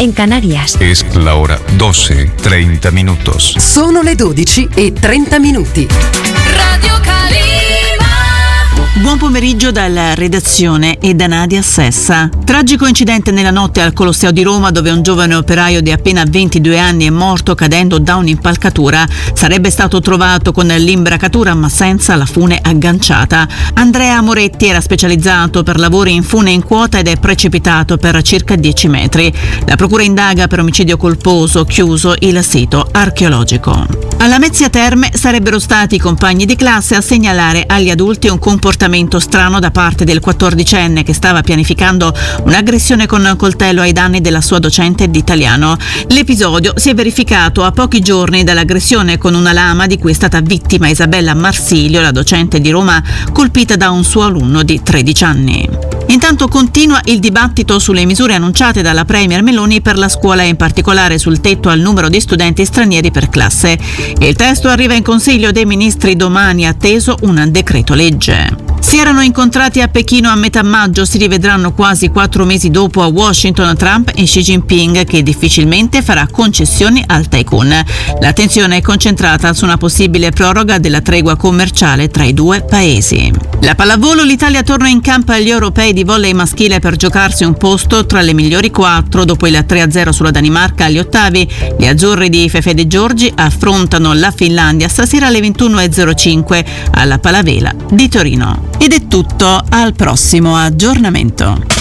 en Canarias. Es la hora 12:30 minutos. Sono le 12:30. Radio Calima. Buon pomeriggio dalla redazione e da Nadia Sessa. Tragico incidente nella notte al Colosseo di Roma, dove un giovane operaio di appena 22 anni è morto cadendo da un'impalcatura. Sarebbe stato trovato con l'imbracatura ma senza la fune agganciata. Andrea Moretti era specializzato per lavori in fune in quota ed è precipitato per circa 10 metri. La procura indaga per omicidio colposo, chiuso il sito archeologico. Alla Mezzia Terme sarebbero stati i compagni di classe a segnalare agli adulti un comportamento strano da parte del 14enne che stava pianificando un'aggressione con coltello ai danni della sua docente di italiano. L'episodio si è verificato a pochi giorni dall'aggressione con una lama di cui è stata vittima Isabella Marsilio, la docente di Roma colpita da un suo alunno di 13 anni. Intanto continua il dibattito sulle misure annunciate dalla Premier Meloni per la scuola e in particolare sul tetto al numero di studenti stranieri per classe. Il testo arriva in Consiglio dei Ministri domani, atteso un decreto legge. Si erano incontrati a Pechino a metà maggio, si rivedranno quasi 4 mesi dopo a Washington Trump e Xi Jinping, che difficilmente farà concessioni al tycoon. L'attenzione è concentrata su una possibile proroga della tregua commerciale tra i due paesi. La pallavolo, l'Italia torna in campo agli europei di volley maschile per giocarsi un posto tra le migliori 4 dopo il 3-0 sulla Danimarca agli ottavi. Gli azzurri di Fefe De Giorgi affrontano la Finlandia stasera alle 21:05 alla Palavela di Torino. Ed è tutto, al prossimo aggiornamento.